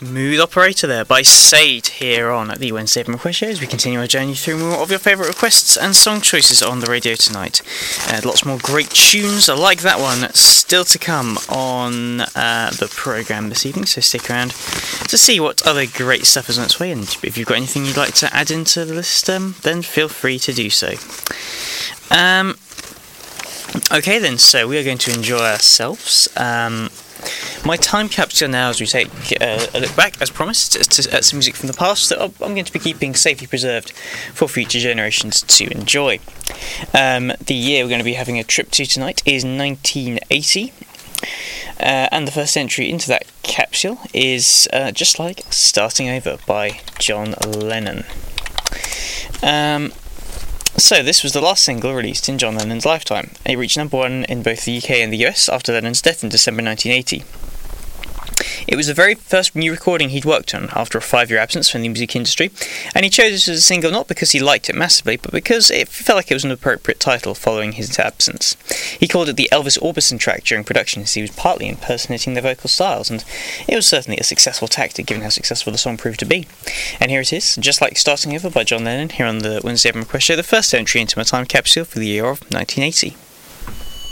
Smooth operator there by Sade here on the Wednesday Evan Request Show as we continue our journey through more of your favourite requests and song choices on the radio tonight. Lots more great tunes like that one still to come on the programme this evening, so stick around to see what other great stuff is on its way, and if you've got anything you'd like to add into the list, then feel free to do so. Okay then, so we are going to enjoy ourselves. My time capsule now, as we take a look back, as promised, at some music from the past that I'm going to be keeping safely preserved for future generations to enjoy. The year we're going to be having a trip to tonight is 1980, and the first entry into that capsule is Just Like Starting Over by John Lennon. So this was the last single released in John Lennon's lifetime. It reached number one in both the UK and the US after Lennon's death in December 1980. It was the very first new recording he'd worked on after a 5-year absence from the music industry, and he chose this as a single not because he liked it massively, but because it felt like it was an appropriate title following his absence. He called it the Elvis Orbison track during production, as he was partly impersonating their vocal styles, and it was certainly a successful tactic given how successful the song proved to be. And here it is, Just Like Starting Over by John Lennon, here on the Wednesday Evan Request Show, the first entry into my time capsule for the year of 1980.